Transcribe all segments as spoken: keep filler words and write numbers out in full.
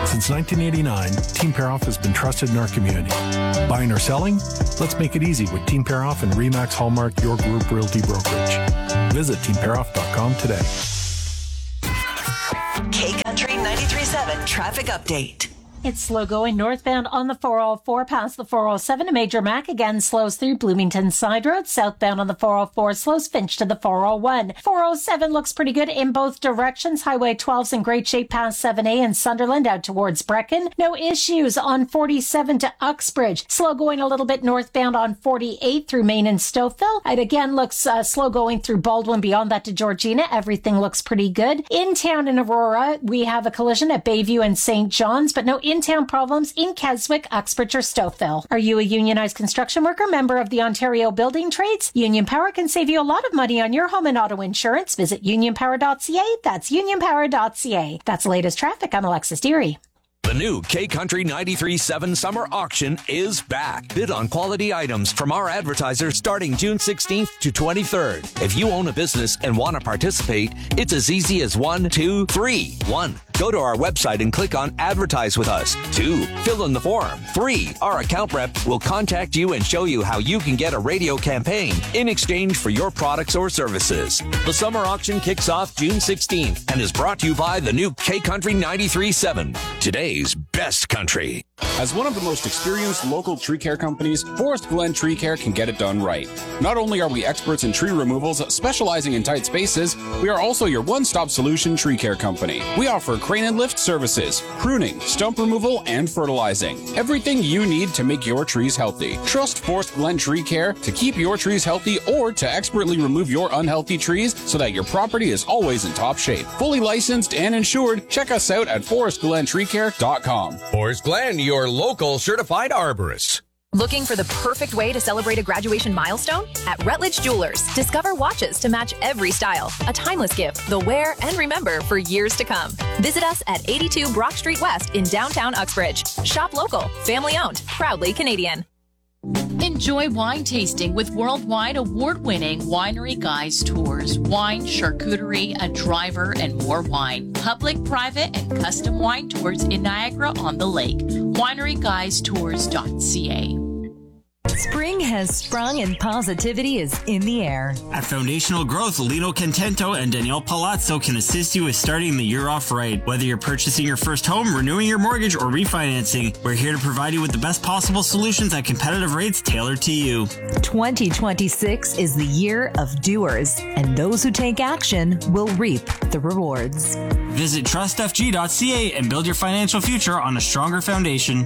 Since nineteen eighty-nine, Team Pair Off has been trusted in our community. Buying or selling? Let's make it easy with Team Pair Off and Remax Hallmark Your Group Realty Brokerage. Visit team pair off dot com today. K-Country ninety-three point seven Traffic Update. It's slow going northbound on the four oh four past the four oh seven. A major Mac again slows through Bloomington Side Road. Southbound on the four oh four slows Finch to the four oh one. four oh seven looks pretty good in both directions. Highway twelve's in great shape past seven A and Sunderland out towards Brecken. No issues on forty-seven to Uxbridge. Slow going a little bit northbound on forty-eight through Maine and Stouffville. It again looks uh, slow going through Baldwin. Beyond that to Georgina, everything looks pretty good. In town in Aurora, we have a collision at Bayview and Saint John's, but no in-town problems in Keswick, Uxbridge, or Stouffville. Are you a unionized construction worker, member of the Ontario Building Trades? Union Power can save you a lot of money on your home and auto insurance. Visit union power dot c a. That's union power dot c a. That's the latest traffic. I'm Alexis Deary. The new K-Country ninety-three point seven Summer Auction is back. Bid on quality items from our advertisers starting June sixteenth to twenty-third. If you own a business and want to participate, it's as easy as one, two, three. One, go to our website and click on Advertise with Us. Two, fill in the form. Three, our account rep will contact you and show you how you can get a radio campaign in exchange for your products or services. The summer auction kicks off June sixteenth and is brought to you by the new K-Country ninety-three point seven. Today's best country. As one of the most experienced local tree care companies, Forest Glen Tree Care can get it done right. Not only are we experts in tree removals specializing in tight spaces, we are also your one-stop solution tree care company. We offer crane and lift services, pruning, stump removal, and fertilizing. Everything you need to make your trees healthy. Trust Forest Glen Tree Care to keep your trees healthy or to expertly remove your unhealthy trees so that your property is always in top shape. Fully licensed and insured, check us out at forest glen tree care dot com. Forest Glen, your local certified arborist. Looking for the perfect way to celebrate a graduation milestone? At Rutledge Jewelers, discover watches to match every style. A timeless gift they'll wear and remember for years to come. Visit us at eighty-two Brock Street West in downtown Uxbridge. Shop local, family owned, proudly Canadian. Enjoy wine tasting with worldwide award-winning Winery Guys Tours. Wine, charcuterie, a driver, and more wine. Public, private, and custom wine tours in Niagara-on-the-Lake. winery guys tours dot c a. Spring has sprung and positivity is in the air. At Foundational Growth, Lino Contento and Danielle Palazzo can assist you with starting the year off right. Whether you're purchasing your first home, renewing your mortgage, or refinancing, we're here to provide you with the best possible solutions at competitive rates tailored to you. twenty twenty-six is the year of doers, and those who take action will reap the rewards. Visit trust f g dot c a and build your financial future on a stronger foundation.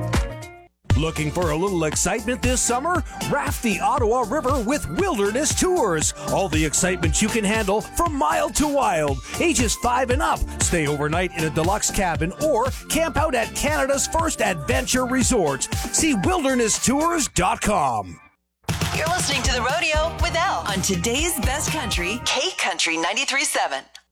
Looking for a little excitement this summer? Raft the Ottawa River with Wilderness Tours. All the excitement you can handle from mild to wild. Ages five and up. Stay overnight in a deluxe cabin or camp out at Canada's first adventure resort. See wilderness tours dot com. You're listening to The Rodeo with Elle on today's best country, K-Country ninety-three point seven.